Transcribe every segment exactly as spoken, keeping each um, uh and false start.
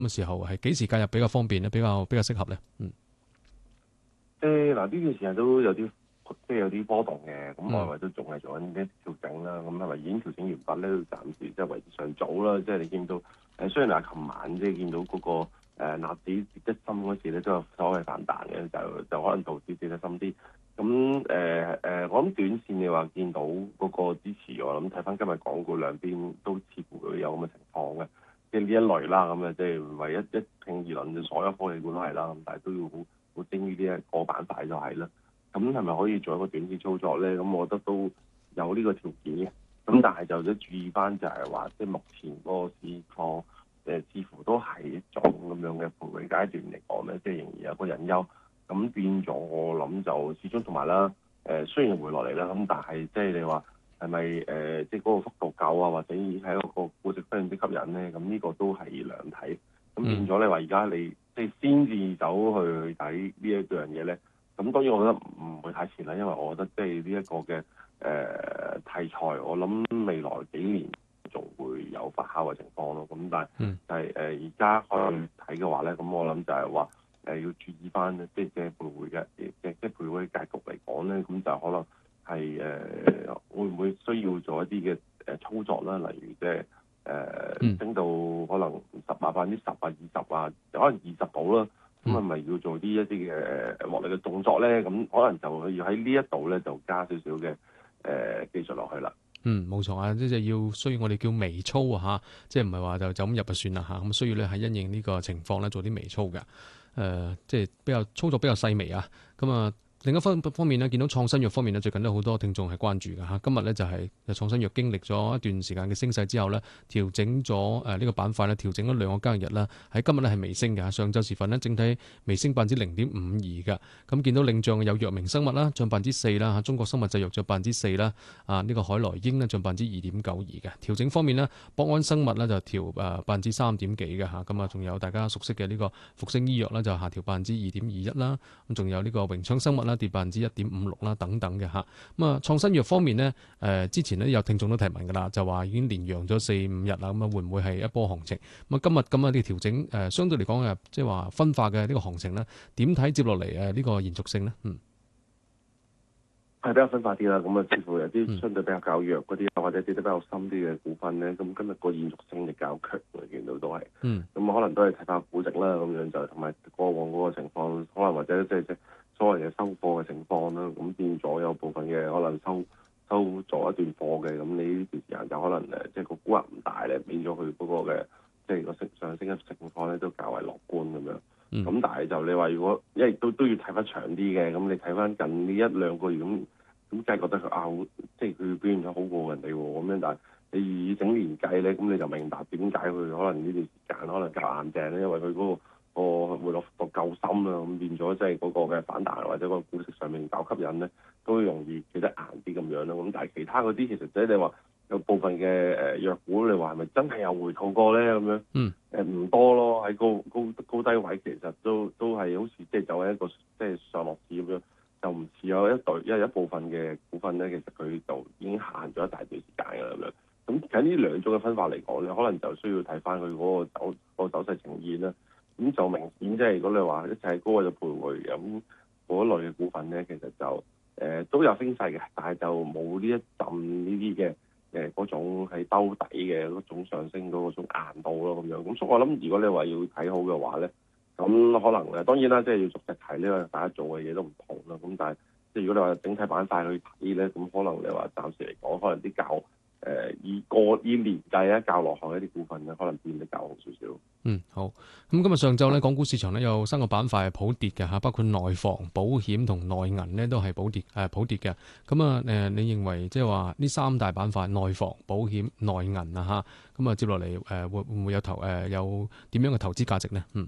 嘅時候係幾時介入比較方便咧？比較比較適合咧？嗯。 誒嗱，呢段時間都有啲即係有啲波動嘅，咁外圍都仲係做緊啲調整啦。咁係咪已經調整完畢咧？暫時即係為時尚早啦。即係你見到誒，雖然係琴晚即係見到嗰、那個誒納指跌得深嗰時咧，都有所謂反彈嘅，就就可能導致跌得深啲。咁誒誒，我諗短線你話見到嗰個支持，我諗睇翻今日港股兩邊都似乎會有咁嘅情況嘅，即係呢一類啦。咁啊，即係唔係一一拼而論，就所有科技股都係啦。咁但係都要好好精於呢一個板塊就係啦。咁係咪可以做一個短線操作咧？咁我覺得都有呢個條件嘅。咁但係就都注意翻就係話，即係目前嗰個市況誒，似乎都係一種咁樣嘅徘徊階段嚟講咧，即係仍然有個隱憂。咁變咗，我諗就始終同埋啦，誒雖然回落嚟啦，咁但係即係你話係咪誒，即係嗰個幅度夠啊，或者係一個估值非常之吸引咧？咁呢個都係兩睇。咁變咗你話而家你即係先至走去去睇呢一樣嘢咧，咁當然我覺得唔會太遲啦，因為我覺得即係呢一個嘅誒、呃、題材，我諗未來幾年仲會有發酵嘅情況咯。咁但係、嗯、但係誒而家去睇嘅話咧，咁我諗就係話。誒、呃、要注意翻即係嘅徘徊嘅，即係即係徘徊嘅格局嚟講咧，咁就可能係誒、呃、會唔會需要做一啲嘅誒操作啦，例如即係誒升到可能十啊百分之十啊二十啊，可能二十度啦，咁係咪要做啲一啲嘅誒獲利嘅動作咧？咁可能就要喺呢一度咧就加少少嘅誒技術落去啦。 嗯，冇錯啊，即係要需要我哋叫微操啊嚇，即係唔係話就就咁入就算啦嚇，咁需要咧係因應呢個情況咧做啲微操嘅。誒、呃，即係比較操作比較細微啊，咁啊。另一方方面呢，見到創新藥方面呢，最近都好多聽眾係關注嘅嚇。今日呢，就係創新藥經歷咗一段時間嘅升勢之後呢，調整咗誒呢個板塊呢，調整咗兩個交易日啦。喺今日呢，係微升嘅，上晝時分呢，整體微升百分之零點五二嘅。咁見到領漲有藥明生物啦，漲百分之四啦嚇，中國生物製藥漲百分之四啦。啊，呢個海萊英呢，漲百分之二點九二嘅。調整方面呢，博安生物呢，就調誒百分之三點幾嘅嚇。咁啊，仲有大家熟悉嘅呢個復星醫藥呢，就下調百分之二點二一啦。咁仲有呢個榮昌生物啦，跌百分之一點五六啦，等等嘅嚇。咁啊，創新藥方面呢，誒、呃、之前呢有聽眾都提問㗎啦，就話已經連陽咗四五日啦，咁啊會唔會係一波行情？咁啊今日咁啊啲調整誒、呃，相對嚟講誒，即係話分化嘅呢個行情呢，點睇接落嚟誒呢個延續性呢？嗯， 係比較分化啲啦，咁啊似乎有啲相對比較較弱嗰啲，嗯、或者跌得比較深啲嘅股份咧，咁今日個延續性力較強，我見到都係，嗯，咁可能都係睇翻估值啦，咁樣就同埋過往嗰個情況，可能或者即係即係所謂嘅收貨嘅情況啦，咁變咗有部分嘅可能收收咗一段貨嘅，咁你呢段時間就可能誒，即係個估額唔大咧，變咗佢嗰個嘅即係個升上升嘅情況咧，都較為樂觀咁樣。咁、嗯、但係就你話如果，因為都都要睇翻長啲嘅，咁你睇翻近呢一兩個月咁，咁梗係覺得佢啊好，即係佢表現咗好過人哋喎，咁樣。但係你以整年計咧，咁你就明白點解佢可能呢段時間可能較硬淨咧，因為佢嗰、嗰個、嗰個回落幅度夠深啦，咁變咗即係嗰個嘅反彈或者個股息上面較吸引咧，都容易企得硬啲咁樣咯。咁但係其他嗰啲其實即係你話。有部分嘅誒藥股，你話係咪真係有回吐過咧？咁樣，嗯，誒唔多咯，喺高高高低位其實都都係好似即係走喺一個即係上落市咁樣，就唔似有一隊，因為一部分嘅股份咧，其實佢就已經行咗一大段時間㗎啦咁樣。咁喺呢兩種嘅分法嚟講咧，可能就需要睇翻佢嗰個走、嗰個走勢呈現啦。咁就明顯即係如果你話一齊喺高位就徘徊咁嗰類嘅股份咧，其實就誒、呃、都有升勢嘅，但係就冇呢一陣呢啲嘅。誒嗰種係兜底嘅嗰種上升嗰種硬度咯，咁樣咁，所以我諗如果你話要睇好嘅話咧，咁可能誒當然啦，即係要逐隻睇呢個大家做嘅嘢都唔同啦。咁但係即係如果你話整體板塊去睇咧，咁可能你話暫時嚟講，可能啲較誒以個以年計咧較落後一啲股份咧，可能變得較好少少。 嗯，好。咁今日上晝咧，港股市場咧有三個板塊係普跌嘅嚇，包括內房、保險同內銀咧都係普跌誒普跌嘅。咁啊誒，你認為即係話呢三大板塊內房、保險、內銀啊嚇，咁啊接落嚟誒會會唔會有投誒有點樣嘅投資價值咧？嗯。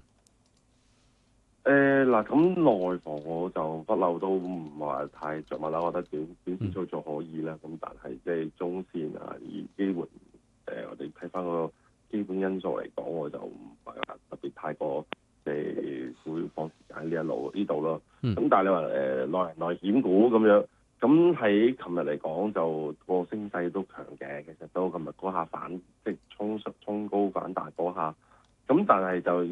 誒嗱，咁內房我就不嬲都唔話太着墨啦，我覺得短短線操作可以啦。咁、嗯、但係即係中線啊，以機會誒、呃，我哋睇翻個基本因素嚟講，我就唔係話特別太過誒、呃、會放時間喺呢一路呢度咯。咁、嗯、但係你話誒、呃、內內險股咁樣，咁喺琴日嚟講就個升勢都強嘅，其實都琴日嗰下反即係衝衝高反彈嗰下。 咁但係就